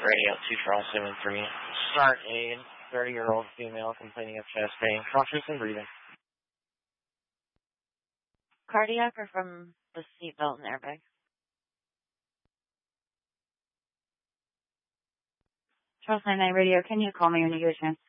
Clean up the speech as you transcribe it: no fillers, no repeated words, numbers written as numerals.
Radio 2 Charles 73. Start a 30-year-old female complaining of chest pain, cautious and breathing. Cardiac or from the seatbelt and airbag? Charles 99 Radio, can you call me when you get a chance?